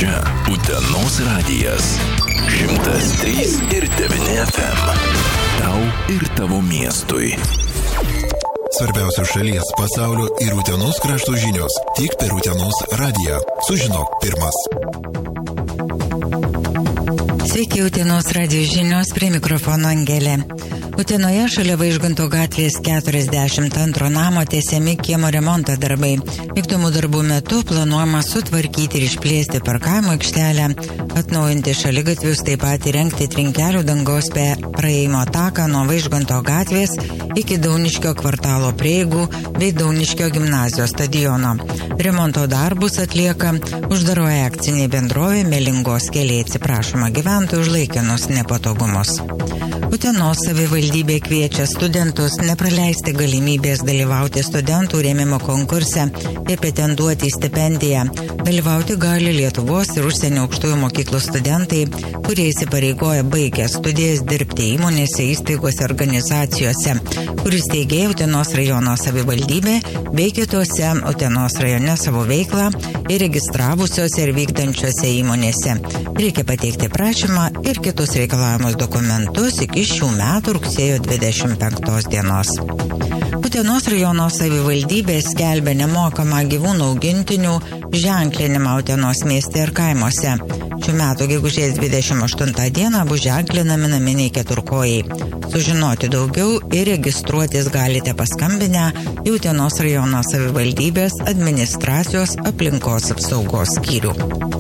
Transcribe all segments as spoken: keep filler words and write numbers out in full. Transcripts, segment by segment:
Čia Utenos radijas. šimtas trys ir devyni F M. Tau ir tavo miestui. Svarbiausios šalies, pasaulio ir Utenos krašto žinios. Tik per Utenos radiją. Sužinok pirmas. Sveiki, Utenos radijo žinios, prie mikrofono Angelė. Utenoje šalia Vaižganto gatvės keturiasdešimt antro namo tęsiami kiemo remonto darbai. Vykdomų darbų metu planuojama sutvarkyti ir išplėsti parkavimo aikštelę, atnaujinti šaligatvius, taip pat įrengti trinkelių dangos praėjimo taką nuo Vaižganto gatvės iki Dauniškio kvartalo prieigų bei Dauniškio gimnazijos stadiono. Remonto darbus atlieka uždaroji akcinė bendrovė Melingos keliai, atsiprašoma gyventojų už laikinus nepatogumus. Utenos savivaldybė kviečia studentus nepraleisti galimybės dalyvauti studentų rėmimo konkurse ir pretenduoti į stipendiją. Dalyvauti gali Lietuvos ir užsienio aukštųjų mokyklų studentai, kurie įsipareigoja baigę studijas dirbti įmonėse, įstaigose, organizacijose, kuris teigė Utenos rajono savivaldybė bei kitose Utenos rajone savo veiklą ir registravusiose ir vykdančiose įmonėse. Reikia pateikti prašymą ir kitus reikalavimus dokumentus iki šių metų rugsėjo dvidešimt penktos dienos. Utenos rajono savivaldybė skelbia nemokamą gyvūnų augintinių ženklinimą Utenos mieste ir kaimuose. Šių metų gegužės dvidešimt aštuntą dieną bus ženklinami naminiai keturkojai. Sužinoti daugiau ir registruotis galite paskambinę į Utenos rajono savivaldybės administracijos aplinkos apsaugos skyrių.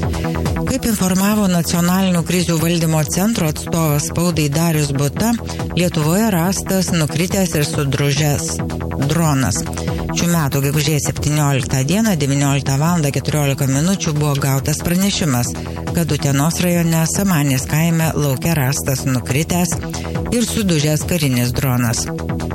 Kaip informavo Nacionalinių krizių valdymo centro atstovas spaudai Darius Buta, Lietuvoje rastas nukritęs ir sudružęs dronas. Šių metų gegužės septynioliktą dieną devynioliktą valandą keturiolika minučių buvo gautas pranešimas, kad Utenos rajone Samanės kaime lauke rastas nukritęs ir sudužęs karinis dronas.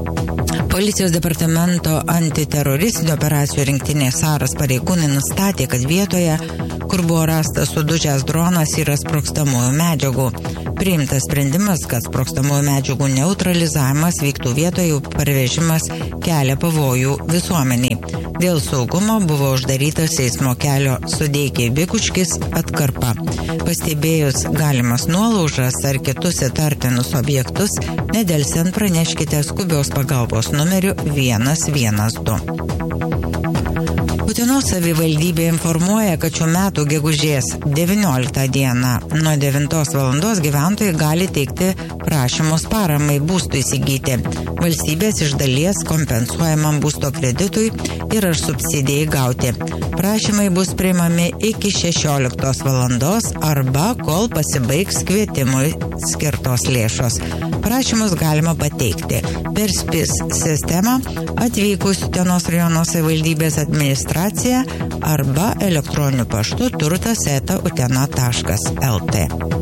Policijos departamento antiteroristinių operacijų rinktinės Saras pareigūnai nustatė, kad vietoje, kur buvo rastas sudužęs dronas, yra sprogstamųjų medžiagų. Priimtas sprendimas, kad sprogstamųjų medžiagų neutralizavimas vyktų vietoje, parvežimas kelia pavojų visuomeniai. Dėl saugumo buvo uždarytas eismo kelio Sudeikiai Bikučkis atkarpa. Pastebėjus galimas nuolaužas ar kitus įtartinus objektus, nedelsiant praneškite skubios pagalbos numeriu vienas vienas du. Utenos savivaldybė informuoja, kad šių metų gegužės devynioliktą dieną nuo devintos valandos gyventojai gali teikti prašymus paramai būstui įsigyti, valstybės iš dalies kompensuojamam būsto kreditui ir ar subsidijai gauti. Prašymai bus priimami iki šešioliktos valandos arba kol pasibaigs kvietimui skirtos lėšos. Prašymus galima pateikti per SPIS sistemą atvykus Utenos rajono savivaldybės administraciją arba elektroniniu paštu turtas eta utena taškas lt.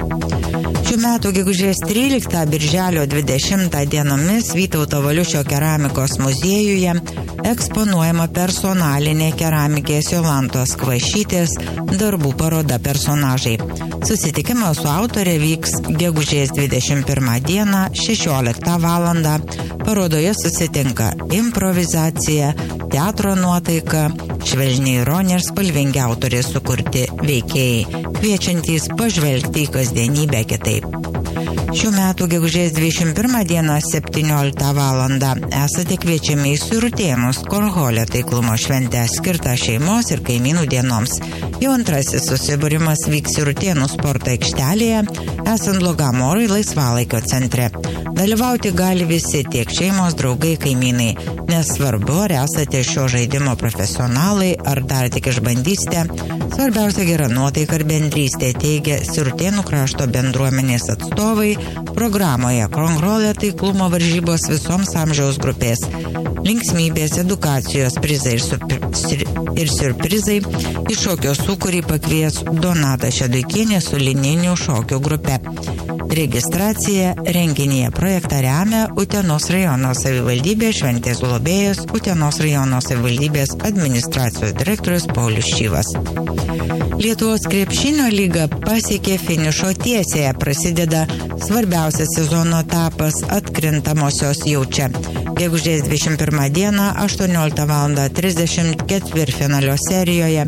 Šių metų gegužės tryliktą birželio dvidešimtą dienomis Vytauto Valiušio keramikos muziejuje eksponuojama personalinė keramikės Jolantos Kvašytės darbų paroda personažai. Susitikimas su autorė vyks gegužės dvidešimt pirmą dieną šešioliktą valandą. Parodoje susitinka improvizacija, teatro nuotaika, švelni ironija ir spalvingi autorės sukurti veikėjai, kviečiantys pažvelgti į kasdienybę kitaip. Šių metų gegužės dvidešimt pirmą dieną septynioliktą valandą esate kviečiami į Surutėnus Korholio taiklumo šventę skirtą šeimos ir kaimynų dienoms. Jau antrasis susibūrimas vyks Surutėnų sporto aikštelėje, esant blogam orui laisvalaikio centre. Dalyvauti gali visi, tiek šeimos, draugai, kaimynai. Nesvarbu, ar esate šio žaidimo profesionalai, ar dar tik išbandysite. Svarbiausia gera nuotaika ir bendrystė, teigia Surutėnų krašto bendruomenės atstovai programoje Korholio taiklumo varžybos visoms amžiaus grupės. Linksmybės, edukacijos prizai ir, sur, ir surprizai iš šokio sūkurį pakvies Donata Šeduikienė su linijinių šokių grupe. Registracija renginyje projektą remia Utenos rajono savivaldybės šventės globėjas Utenos rajono savivaldybės administracijos direktorius Paulius Šyvas. Lietuvos krepšinio lyga pasiekė finišo tiesėje, prasideda svarbiausias sezono etapas atkrintamosios jau čia. Gegužės dvidešimt pirmą dieną aštuonioliktą valandą trisdešimt ketvirtfinalio serijoje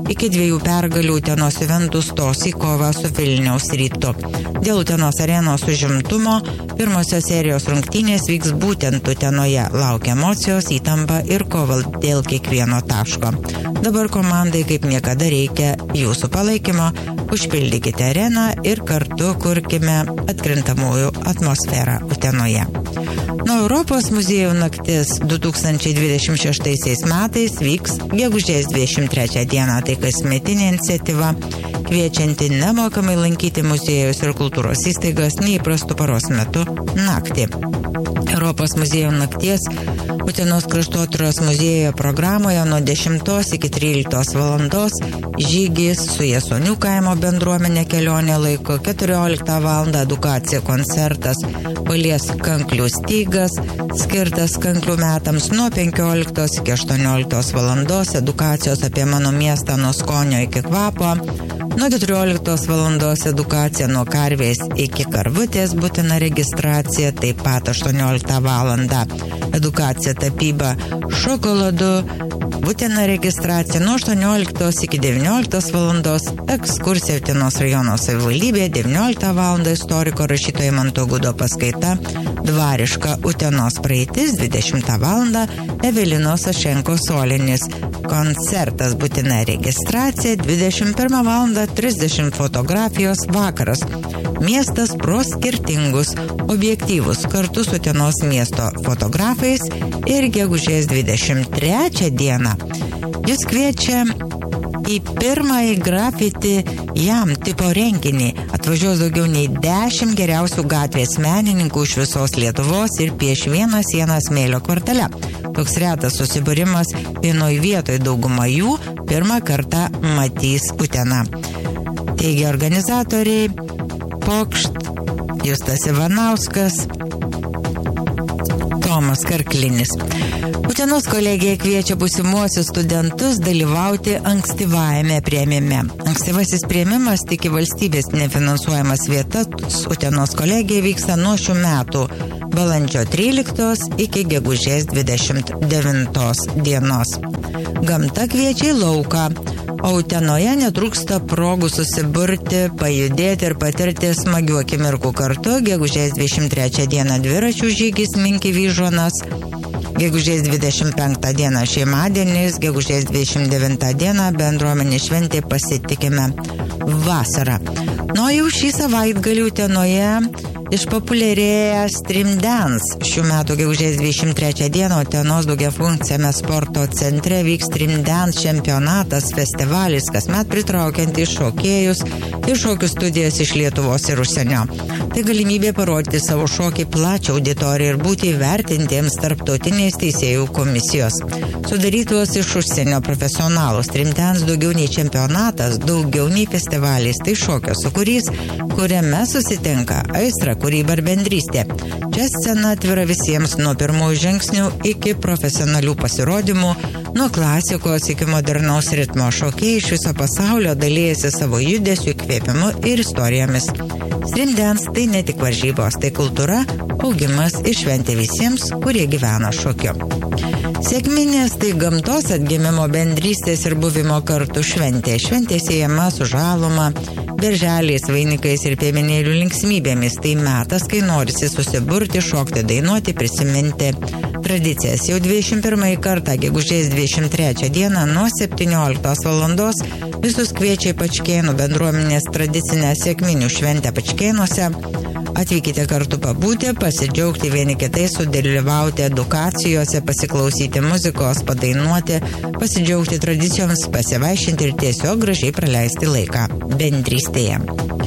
iki dviejų pergalių Utenos Juventus stos į kovą su Vilniaus Rytu. Dėl Utenos arenos užimtumo pirmosios serijos rungtynės vyks būtent Utenoje. Laukia emocijos, įtampa ir kova dėl kiekvieno taško. Dabar komandai kaip niekada reikia jūsų palaikymo. Užpildykite areną ir kartu kurkime atkrintamųjų atmosferą Utenoje. Nuo Europos muziejų naktis du tūkstančiai dvidešimt šeštaisiais metais vyks gegužės dvidešimt trečią dieną. Tai kasmetinė iniciatyva, kviečianti nemokamai lankyti muziejus ir kultūros įstaigas neįprastų paros metu naktį. Europos muziejų nakties Utenos kraštotyros muziejuje programoje nuo dešimtos iki tryliktos valandos žygis su Jasonių kaimo bendruomenė kelionė laiko, keturioliktą valandą edukacija koncertas Palies kanklių stygas, skirtas kanklių metams nuo penkioliktos iki aštuonioliktos valandos edukacijos apie mano miestą nuo skonio iki kvapo, nuo keturioliktos valandos edukacija nuo karvės iki karvutės, būtina registracija, taip pat aštuonioliktą valandą edukacija tapyba šokoladu, būtina registracija nuo aštuonioliktos iki devynioliktos valandos, ekskursija Utenos rajono savivaldybėje, devynioliktą valandą istoriko rašytojo Manto Gudo paskaita, dvariška Utenos praeitis, dvidešimtą valandą Evelinos Ašenko solinis koncertas, būtina registracija, dvidešimt pirmą valandą trisdešimt fotografijos vakaras. Miestas pro skirtingus objektyvus kartu su Utenos miesto fotografais ir gegužės dvidešimt trečią dieną jis kviečia į pirmąjį grafiti jam tipo renginį. Atvažiuos daugiau nei dešimt geriausių gatvės menininkų iš visos Lietuvos ir pieš vieną sieną smėlio kvartale. Toks retas susibūrimas vienoj vietoj, dauguma jų pirmą kartą matys Uteną. Teigia organizatoriai Pokšt, Justas Ivanauskas, Tomas Karklinis. Utenos kolegija kviečia būsimuosius studentus dalyvauti ankstyvajame priėmime. Ankstyvasis priėmimas tik į valstybės nefinansuojamas vietas Utenos kolegija vyksta nuo šių metų balandžio tryliktos iki gegužės dvidešimt devintos dienos. Gamta kviečia į lauką, o Utenoje netrūksta progų susiburti, pajudėti ir patirti smagių akimirkų kartu. Gegužės dvidešimt trečią dieną dviračių žygis Minki Vyžuonas, gegužės dvidešimt penktą dieną šeimadienis, gegužės dvidešimt devintą dieną bendruomenė šventė Pasitikime vasarą. Nuo jau šį savaitgalį Utenoje išpopuliarėja Stream Dance. Šių metų gegužės dvidešimt trečią dieną Utenos daugiafunkciame sporto centre vyks Stream Dance čempionatas, festivalis, kasmet pritraukiantis šokėjus ir šokių studijas iš Lietuvos ir užsienio. Tai galimybė parodyti savo šokį plačią auditoriją ir būti įvertintiems tarptautinės teisėjų komisijos. Sudarytos iš užsienio profesionalų. Stream Dance daugiau nei čempionatas, daugiau nei festivalis, tai šokio sukūrys, kuriame susitinka aistra, kūryba ir bendrystė. Čia scena atvira visiems nuo pirmųjų žingsnių iki profesionalių pasirodymų, nuo klasikos iki modernaus ritmo. Šokėjai iš viso pasaulio dalijasi savo judesiu, įkvėpimu ir istorijomis. Stream Dance tai ne tik varžybos, tai kultūra, augimas ir šventė visiems, kurie gyvena šokiu. Sekminės tai gamtos atgimimo, bendrystės ir buvimo kartu šventė. Šventė siejama su žaluma, berželiais, vainikais ir piemenėlių linksmybėmis. Tai metas, kai norisi susiburti, šokti, dainuoti, prisiminti tradicijas. Jau dvidešimt pirmąjį kartą, gegužės dvidešimt trečią dieną nuo septynioliktos valandos visus kviečia į Pačkėnų bendruomenės tradicinę sekminių šventę Pačkėnuose. Atvykite kartu pabūti, pasidžiaugti vieni kitais, sudalyvauti edukacijose, pasiklausyti muzikos, padainuoti, pasidžiaugti tradicijoms, pasivaišinti ir tiesiog gražiai praleisti laiką bendrystėje.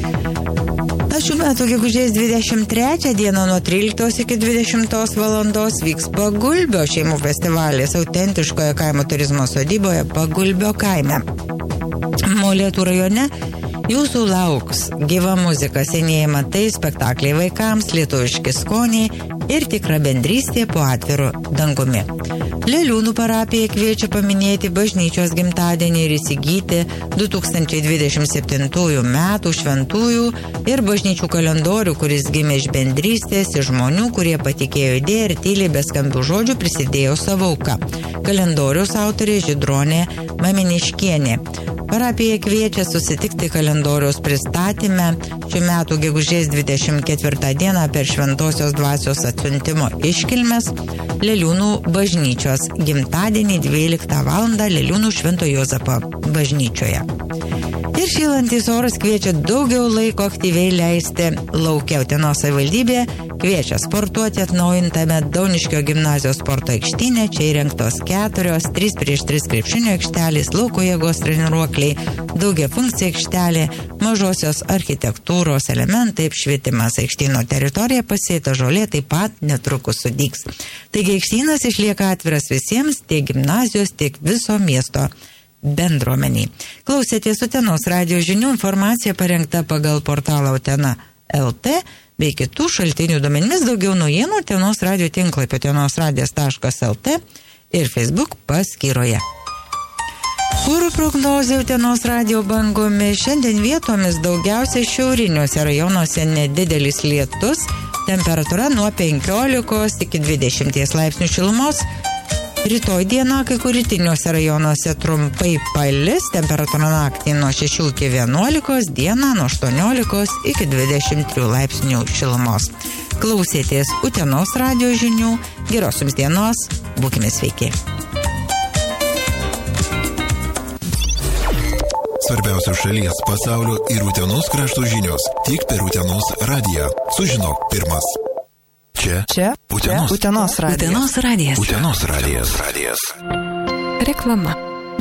Šių metų gegužės dvidešimt trečią dieną nuo tryliktos iki dvidešimtos valandos vyks Pagulbio šeimų festivalis autentiškoje kaimo turizmo sodyboje Pagulbio kaime. Molėtų rajone jūsų lauks gyva muzika, senieji matai, spektakliai vaikams, lietuviški skoniai ir tikra bendrystė po atviru dangumi. Leliūnų parapija kviečia paminėti bažnyčios gimtadienį ir įsigyti du tūkstančiai dvidešimt septintųjų metų šventųjų ir bažnyčių kalendorių, kuris gimė iš bendrystės, iš žmonių, kurie patikėjo idėją ir tyliai be skambių žodžių prisidėjo savo auką. Kalendoriaus autorė Žydronė Maminiškienė. Parapija kviečia susitikti kalendoriaus pristatyme šių metų gegužės dvidešimt ketvirtą dieną per Šventosios dvasios atsiuntimo iškilmes Leliūnų bažnyčios gimtadienį dvyliktą valandą Leliūnų Švento Juozapo bažnyčioje. Ir šylantis oras kviečia daugiau laiko aktyviai leisti lauke. Utenos savivaldybė kviečia sportuoti atnaujintame Dauniškio gimnazijos sporto aikštyne. Čia įrengtos keturios, trys prieš tris krepšinio aikštelės, lauko jėgos treniruokliai, daugiafunkcija aikštelė, mažosios architektūros elementai, apšvietimas. Aikštyno teritorija pasėta žolė taip pat netrukus sudygs. Taigi aikštynas išlieka atviras visiems, tiek gimnazijos, tiek viso miesto bendruomeniai. Klausėtės Utenos radijo žinių, informacija parengta pagal portalą Utena L T bei kitų šaltinių duomenimis. Daugiau naujienų Utenos radijo tinklapio utenos radijas taškas el te ir Facebook paskyroje. Orų prognozė Utenos radijo bangomis. Šiandien vietomis daugiausiai šiauriniuose rajonuose nedidelis lietus, temperatūra nuo penkiolikos iki dvidešimties laipsnių šilumos. Rytoj dieną kai kur rytiniuose rajonuose trumpai palis, temperatūra naktį nuo šešių iki vienuolikos, dieną nuo aštuoniolikos iki dvidešimt trijų laipsnių šilumos. Klausėtės Utenos radijo žinių, geros jums dienos, būkime sveiki. Svarbiausios šalies, pasaulio ir Utenos krašto žinios tik per Utenos radiją. Sužinok pirmas. Čia, Čia Utenos. Utenos radijas. Utenos radijas. Utenos radijas. radijas. Reklama.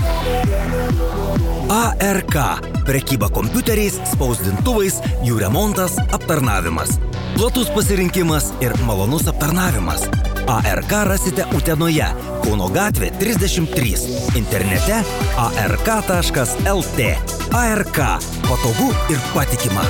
A R K. Prekyba kompiuteriais, spausdintuvais, jų remontas, aptarnavimas. Platus pasirinkimas ir malonus aptarnavimas. A R K rasite Utenoje, Kauno gatvė trisdešimt trys. Internete a r k taškas el te. A R K. Patogu ir patikima.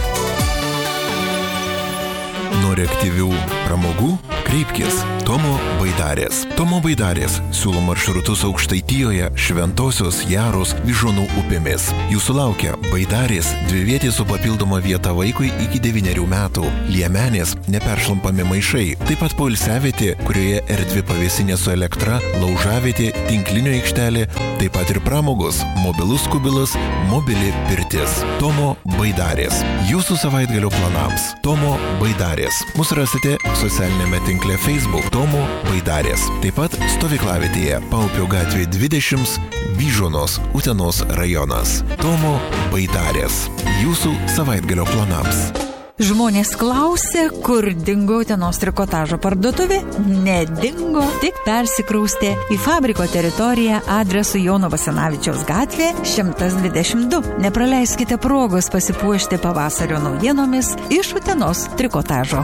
Nori aktyvių pramogų? Kreipkis Tomo Baidarės. Tomo Baidarės siūlo maršrutus Aukštaitijoje, Šventosios, Jaros, Vyžuonų upėmis. Jūsų laukia Baidarės, dvivietė su papildoma vieta vaikui iki devynerių metų, Liemenės, neperšlampami maišai, taip pat poilsiavietė, kurioje erdvi pavėsinė su elektra, laužavietė, tinklinio aikštelė, taip pat ir pramogos, mobilus kubilas, mobili pirtis. Tomo Baidarės. Jūsų savaitgalio planams. Tomo Baidarės. Mūsų rasite socialinėme tinkle Facebook Tomo Baidarės. Taip pat stovyklavietėje Paupio gatvė dvidešimt, Vyžuonos, Utenos rajonas. Tomo Baidarės. Jūsų savaitgalio planams. Žmonės klausė, kur dingo Utenos trikotažo parduotuvė. Nedingo, tik persikraustė į fabriko teritoriją adresu Jono Basanavičiaus gatvė šimtas dvidešimt du. Nepraleiskite progos pasipuošti pavasario naujienomis iš Utenos trikotažo.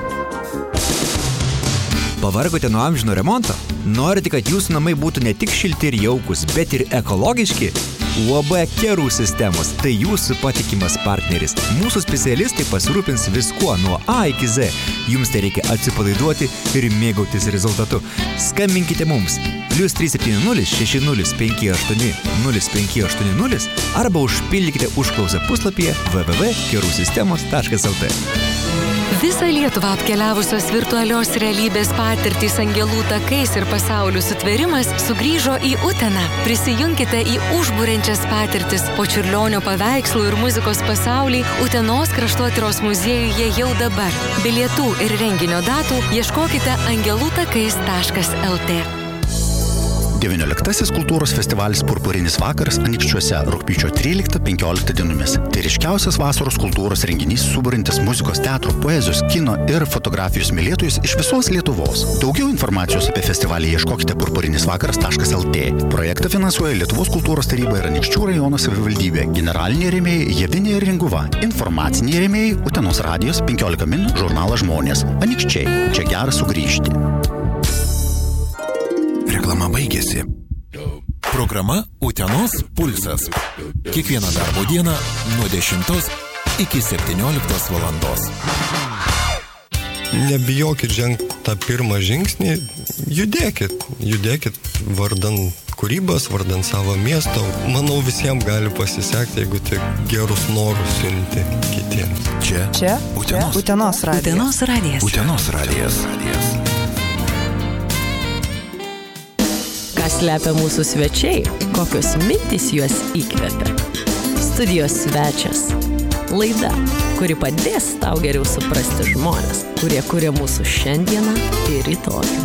Pavargote nuo amžino remonto? Norite, kad jūsų namai būtų ne tik šilti ir jaukus, bet ir ekologiški? U A B Kerų sistemos – tai jūsų patikimas partneris. Mūsų specialistai pasirūpins viskuo nuo A iki Z. Jums tai reikia atsipalaiduoti ir mėgautis rezultatu. Skambinkite mums plius trys septyni nulis šeši nulis penki aštuoni nulis penki aštuoni nulis arba užpildykite užklausą puslapyje w w w taškas kerų sistemos taškas el te. Visą Lietuvą apkeliavusios virtualios realybės patirtys angelų takais ir pasaulių sutvėrimas sugrįžo į Uteną. Prisijunkite į užburiančias patirtis po Čiurlionio paveikslų ir muzikos pasaulį Utenos kraštotyros muziejuje jau dabar. Bilietų ir renginio datų ieškokite angelų takais taškas el te. devynioliktasis kultūros festivalis Purpurinis vakaras Anykščiuose rugpjūčio tryliktą penkioliktą dienomis. Tai ryškiausias vasaros kultūros renginys suburintis muzikos, teatro, poezijos, kino ir fotografijos mylėtojus iš visos Lietuvos. Daugiau informacijos apie festivalį ieškokite purpurinis vakaras taškas el te. Projektą finansuoja Lietuvos kultūros taryba ir Anykščių rajono savivaldybė. Generaliniai rėmėjai Javinė ir Ringuva. Informaciniai rėmėjai Utenos radijos, penkiolika min, žurnalas Žmonės. Anykščiai. Čia gera sugrįžti. Reklama baigėsi. Programa Utenos pulsas. Kiekvieną darbo dieną nuo dešimtos iki septynioliktos valandos. Nebijokit žengti tą pirmą žingsnį, judėkit, judėkit vardan kūrybos, vardan savo miesto. Manau, visiems gali pasisekti, jeigu tik gerus norus siunti kitiems. Čia, Čia Utenos. Utenos radijas. Utenos radijas. Utenos radijas. Ką slepia mūsų svečiai, kokios mintys juos įkvepia. Studijos svečias. Laida, kuri padės tau geriau suprasti žmonės, kurie kuria mūsų šiandieną ir rytojų.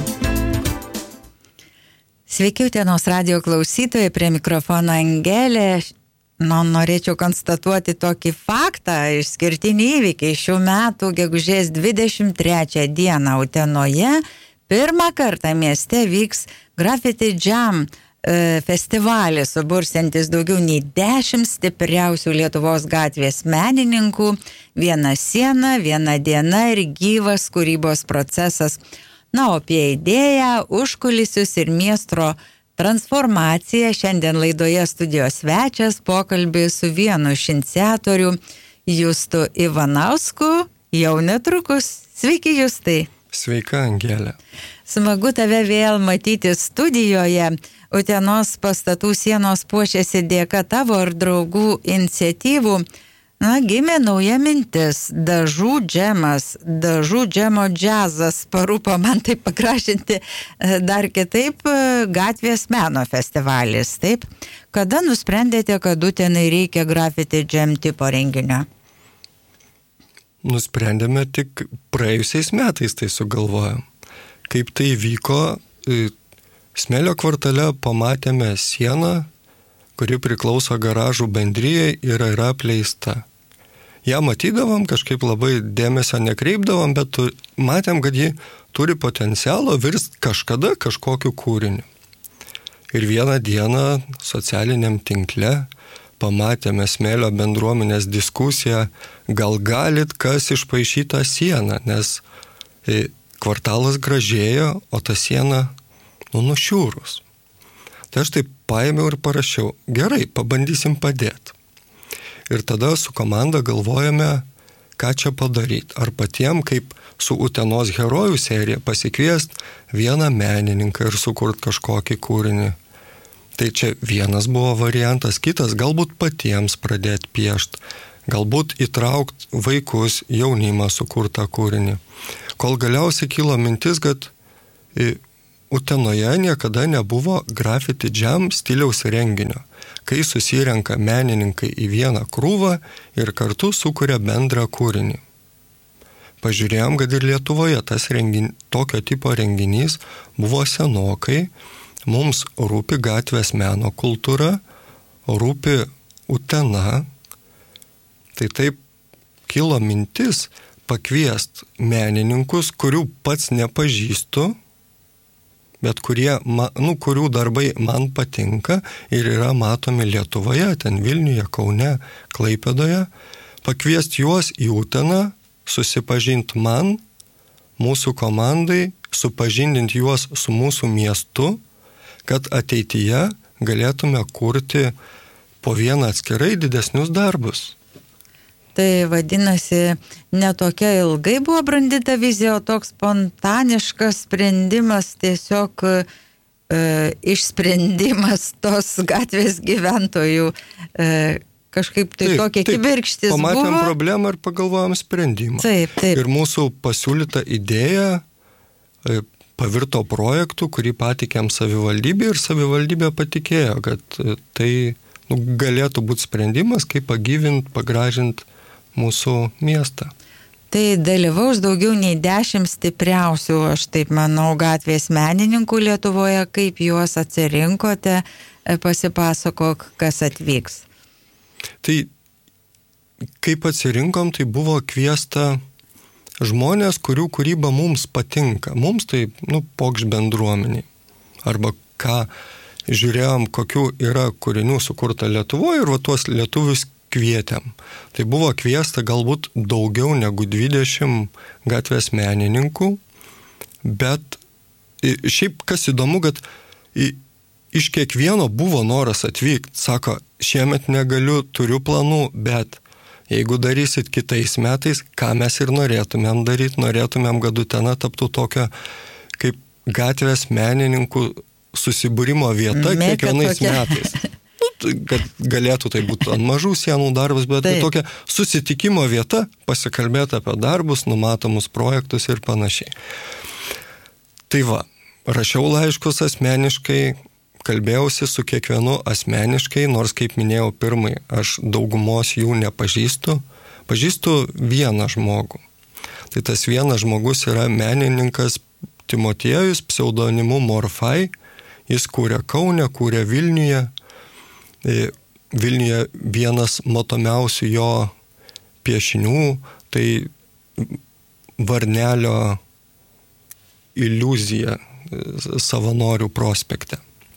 Sveiki, Utenos radio klausytojai, prie mikrofono Angelė. Nu, norėčiau konstatuoti tokį faktą, išskirtinį įvykį. Šių metų gegužės dvidešimt trečią dieną Utenoje pirmą kartą mieste vyks Graffiti Jam e, festivalis, subursiantis daugiau nei dešimt stipriausių Lietuvos gatvės menininkų, viena siena, viena diena ir gyvas kūrybos procesas. Na, o apie idėją, užkulisius ir miesto transformaciją šiandien laidoje studijos svečias, pokalbį su vienu iš iniciatorių, Justu Ivanausku, jau netrukus. Sveiki, Justai. Sveika, Angelė. Smagu tave vėl matyti studijoje. Utenos pastatų sienos puošiasi dėka tavo ir draugų iniciatyvų. Na, gimė nauja mintis, dažų džemas, dažų džemo džiazas, parūpo man taip pakrašinti dar kitaip, gatvės meno festivalis, taip? Kada nusprendėte, kad Utenai reikia Graffiti Jam tipo renginio? Nusprendėme tik praėjusiais metais tai sugalvojom. Kaip tai vyko, Smėlio kvartale pamatėme sieną, kuri priklauso garažų bendrijai ir yra apleista. Ja matydavom, kažkaip labai dėmesio nekreipdavom, bet tu, matėm, kad ji turi potencialo virst kažkada kažkokiu kūriniu. Ir vieną dieną socialiniam tinkle pamatėme Smėlio bendruomenės diskusiją, gal galit kas išpaišyt tą sieną, nes kvartalas gražėjo, o ta siena nu, nušiūrus. Tai aš taip paėmiau ir parašiau, gerai, pabandysim padėti. Ir tada su komanda galvojame, ką čia padaryti. Ar patiem, kaip su Utenos herojų serija, pasikviest vieną menininką ir sukurt kažkokį kūrinį. Tai čia vienas buvo variantas, kitas galbūt patiems pradėti piešti, galbūt įtraukti vaikus, jaunimą sukurtą kūrinį. Kol galiausiai kilo mintis, kad Utenoje niekada nebuvo Graffiti Jam stiliaus renginio, kai susirenka menininkai į vieną krūvą ir kartu sukuria bendrą kūrinį. Pažiūrėjom, kad ir Lietuvoje tas rengin, tokio tipo renginys buvo senokai, mums rūpi gatvės meno kultūra, rūpi Utena, tai taip kilo mintis pakviest menininkus, kurių pats nepažįstu, bet kurie, nu, kurių darbai man patinka ir yra matomi Lietuvoje, ten Vilniuje, Kaune, Klaipėdoje, pakviesti juos į Uteną, susipažinti man, mūsų komandai, supažindinti juos su mūsų miestu, kad ateityje galėtume kurti po vieną atskirai didesnius darbus. Tai vadinasi, netokia ilgai buvo brandita vizija, o toks spontaniškas sprendimas, tiesiog e, išsprendimas tos gatvės gyventojų, e, kažkaip tai taip, tokia kibirkštis buvo. Pamatėm problemą ir pagalvojom sprendimą. Taip, taip. Ir mūsų pasiūlyta idėja e, pavirto projektų, kurį patikėm savivaldybė ir savivaldybė patikėjo, kad e, tai nu, galėtų būti sprendimas, kaip pagyvint, pagražint mūsų miestą. Tai dalyvaus daugiau nei dešimt stipriausių, aš taip manau, gatvės menininkų Lietuvoje, kaip juos atsirinkote, pasipasakok, kas atvyks. Tai kaip atsirinkom, tai buvo kviesta žmonės, kurių kūryba mums patinka. Mums tai, nu, pokš bendruomeniai. Arba ką žiūrėjom, kokių yra kūrinių sukurta Lietuvoje ir va tuos lietuvius kvietėm. Tai buvo kviesta galbūt daugiau negu dvidešimt gatvės menininkų, bet šiaip kas įdomu, kad iš kiekvieno buvo noras atvykti. Sako, šiemet negaliu, turiu planų, bet jeigu darysit kitais metais, ką mes ir norėtumėm daryti, norėtumėm, kad Utena taptų tokia kaip gatvės menininkų susibūrimo vieta Mėka kiekvienais tokia. Metais. Kad galėtų tai būti ant mažų sienų darbas, bet tai tokia susitikimo vieta, pasikalbėti apie darbus, numatomus projektus ir panašiai. Tai va, rašiau laiškus asmeniškai, kalbėjausi su kiekvienu asmeniškai, nors, kaip minėjau, pirmai, aš daugumos jų nepažįstu, pažįstu vieną žmogų. Tai tas vienas žmogus yra menininkas Timotiejus, pseudonimu Morfai, jis kūrė Kaune, kūrė Vilniuje. Vilniuje vienas matomiausių jo piešinių, tai Varnelio iliuzija Savanorių prospekte.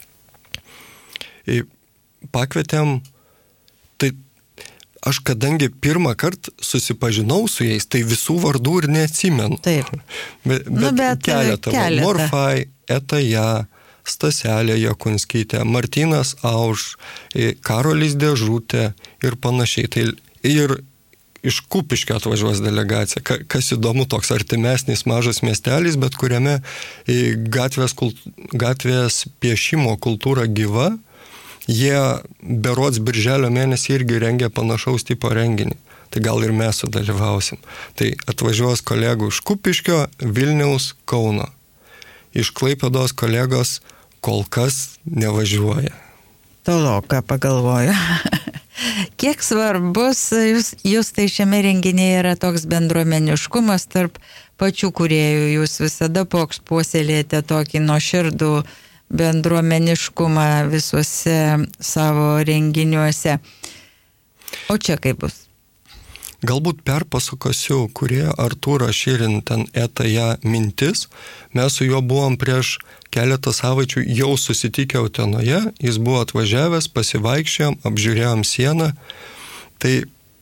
Pakvietėm, tai aš kadangi pirmą kartą susipažinau su jais, tai visų vardų ir neatsimenu. Taip. Bet, bet, nu, bet keletą. keletą. Morfai, Etaja, Staselė Jakunskytė, Martynas Auš, Karolis Dėžutė ir panašiai. Tai ir iš Kupiškio atvažiuos delegacija. Kas įdomu, toks artimesnis mažas miestelis, bet kuriame gatvės, kult, gatvės piešimo kultūra gyva. Jie berods birželio mėnesį irgi rengia panašaus tipo renginį. Tai gal ir mes sudalyvausim. Tai atvažiuos kolegų iš Kupiškio, Vilniaus, Kauno. Iš Klaipėdos kolegos kol kas nevažiuoja. Toloka, pagalvoju. Kiek svarbus jūs, jūs tai šiame renginėje yra toks bendruomeniškumas tarp pačių kūrėjų. Jūs visada puoselėjate tokį nuoširdų bendruomeniškumą visuose savo renginiuose. O čia kaip bus? Galbūt perpasakosiu, kurie Artūrą Širin ten Etaja mintis. Mes su juo buvom prieš keletą savaičių jau susitikę Utenoje. Jis buvo atvažiavęs, pasivaikščiojom, apžiūrėjom sieną. Tai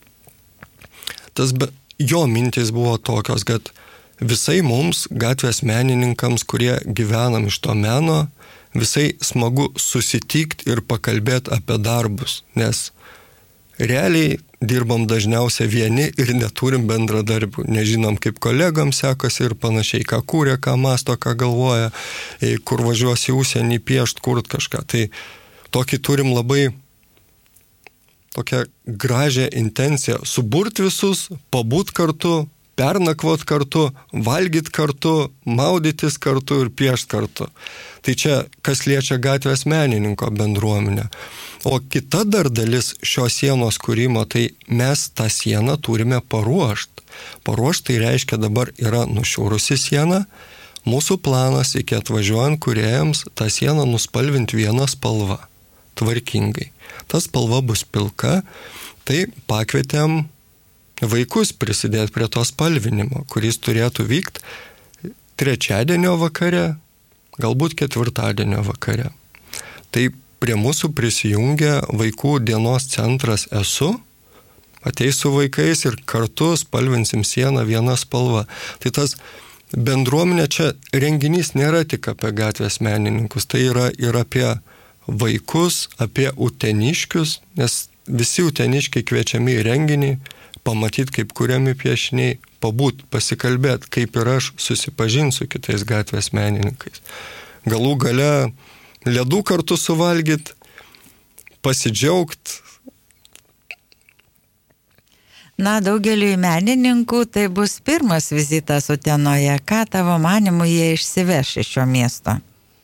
tas be, jo mintis buvo tokios, kad visai mums, gatvės menininkams, kurie gyvenam iš to meno, visai smagu susitikti ir pakalbėti apie darbus, nes realiai dirbam dažniausiai vieni ir neturim bendradarbių. Nežinom, kaip kolegams sekasi ir panašiai, ką kūrė, ką masto, ką galvoja, kur važiuos į užsienį piešt, kurt kažką. Tai tokį turim labai tokią gražią intenciją suburt visus, pabūt kartu, pernakvot kartu, valgyt kartu, maudytis kartu ir piešt kartu. Tai čia, kas liečia gatvės menininko bendruomenę. O kita dar dalis šios sienos kūrimo, tai mes tą sieną turime paruošti. Paruošti tai reiškia dabar yra nušiūrusi siena. Mūsų planas iki atvažiuojant kūrėjams tą sieną nuspalvinti vieną spalvą, tvarkingai. Ta spalva bus pilka, tai pakvietėm vaikus prisidėti prie to spalvinimo, kuris turėtų vykti trečiadienio vakare, galbūt ketvirtadienio vakare. Tai prie mūsų prisijungia vaikų dienos centras Esu, ateis su vaikais ir kartu spalvinsim sieną vieną spalvą. Tai tas bendruomenė čia renginys nėra tik apie gatvės menininkus, tai yra ir apie vaikus, apie uteniškius, nes visi uteniškiai kviečiami į renginį, pamatyti, kaip kuriami piešiniai, pabūt, pasikalbėti, kaip ir aš susipažinti su kitais gatvės menininkais. Galų gale ledų kartu suvalgyti, pasidžiaugti. Na, daugeliui menininkų tai bus pirmas vizitas Utenoje. Ką tavo manimu jie išsiveš iš šio miesto?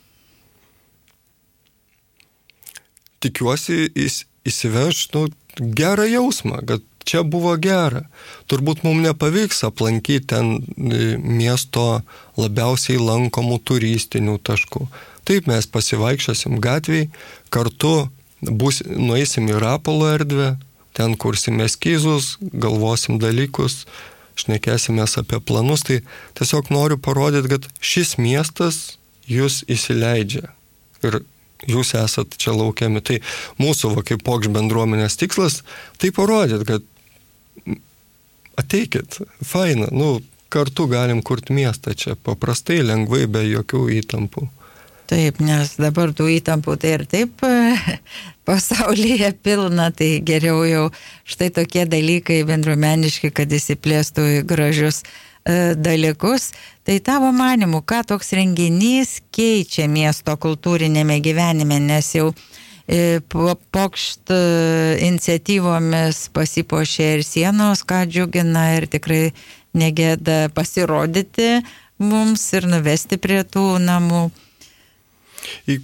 Tikiuosi, jis įsiveš nu, gerą jausmą, kad čia buvo gera. Turbūt mums nepavyks aplankyti ten miesto labiausiai lankomų turistinių taškų. Taip mes pasivaikščiosim gatviai, kartu bus, nueisim į Rapolo erdvę, ten kursim eskizus, galvosim dalykus, šnekėsimės apie planus. Tai tiesiog noriu parodyti, kad šis miestas jūs įsileidžia ir jūs esat čia laukiami. Tai mūsų va, kaip Pokš bendruomenės tikslas, tai parodyti, kad ateikit, faina, nu, kartu galim kurti miestą čia paprastai, lengvai, be jokių įtampų. Taip, nes dabar tų įtampų tai ir taip pasaulyje pilna, tai geriau jau štai tokie dalykai bendruomeniški, kad įsiplėstų į gražius e, dalykus. Tai tavo manimu, ką toks renginys keičia miesto kultūrinėme gyvenime, nes jau e, Pokšt iniciatyvomis pasipuošė ir sienos, ką džiugina ir tikrai negėda pasirodyti mums ir nuvesti prie tų namų.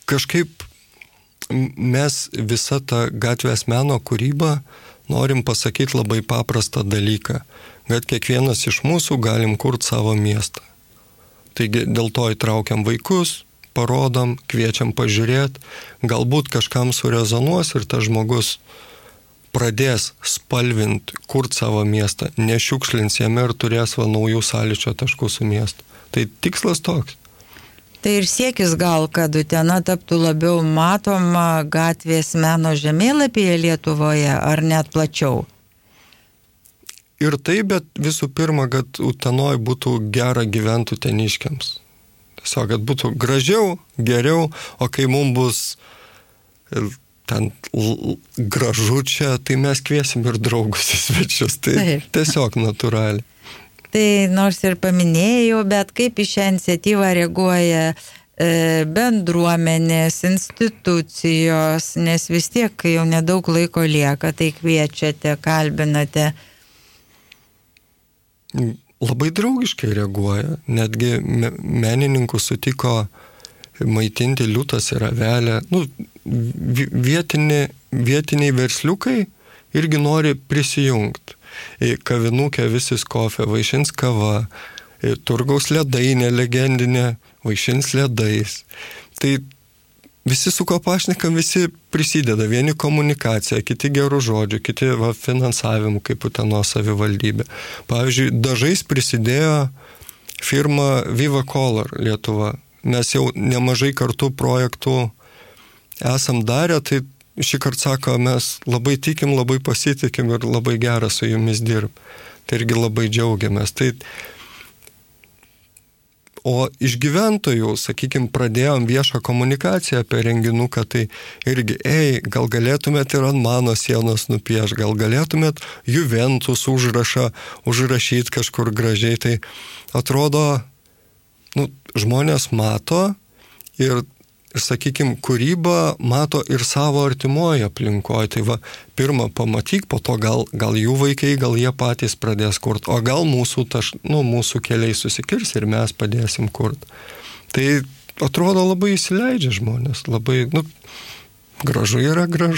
kažkaip mes visą tą gatvės meno kūrybą norim pasakyti labai paprastą dalyką, kad kiekvienas iš mūsų galim kurti savo miestą. Taigi dėl to įtraukiam vaikus, parodom, kviečiam pažiūrėti, galbūt kažkam surezonuos ir tas žmogus pradės spalvinti, kurti savo miestą, nešiukšlins jame ir turės va naujų sąlyčio taškų su miestu. Tai tikslas toks. Tai ir siekis gal, kad Utena taptų labiau matoma gatvės meno žemėlapyje Lietuvoje, ar net plačiau? Ir tai, bet visų pirma, kad Utenoj būtų gera gyventų teniškiams. Tiesiog, kad būtų gražiau, geriau, o kai mums bus ten gražu čia, tai mes kviesim ir draugus į svečius. Tai Taip. Tiesiog natūraliai. Tai nors ir paminėjau, bet kaip į šią iniciatyvą reaguoja e, bendruomenės, institucijos, nes vis tiek jau nedaug laiko lieka, tai kviečiate, kalbinate. Labai draugiškai reaguoja. Netgi menininkų sutiko maitinti liūtas ir avelę. Nu, vietiniai, vietiniai versliukai irgi nori prisijungti. Kavinukė Visis Kofė, vaišins kava, turgaus ledainė legendinė, vaišins ledais. Tai visi su ko pašnekam, visi prisideda. Vieni komunikacija, kiti gerų žodžių, kiti va, finansavimu, kaip Utenos savivaldybė. Pavyzdžiui, dažais prisidėjo firma Viva Color Lietuva. Mes jau nemažai kartų projektų esam darę, tai šį kartą sako, mes labai tikim, labai pasitikim ir labai gerą su jumis dirb. Tai irgi labai džiaugiamės. Tai, o iš gyventojų, sakykime, pradėjom viešą komunikaciją apie renginuką, tai irgi, ei, gal galėtumėt ir ant mano sienos nupieš, gal galėtumėt Juventus užrašą užrašyti kažkur gražiai. Tai atrodo, nu, žmonės mato ir Ir, sakykime, kūrybą mato ir savo artimoje aplinkoje. Tai va, pirmą pamatyk, po to gal, gal jų vaikai, gal jie patys pradės kurti, o gal mūsų, taš, nu, mūsų keliai susikirs ir mes padėsim kurti. Tai atrodo labai įsileidžia žmonės, labai, nu, gražu yra gražu.